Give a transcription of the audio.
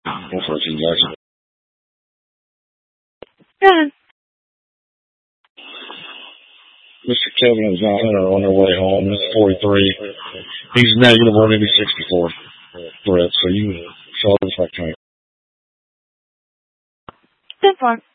114 Jackson. Go ahead. Mr. Kevin and John are on their way home. It's 43. He's negative on any 64 threat, so you saw this like tank. 10-4.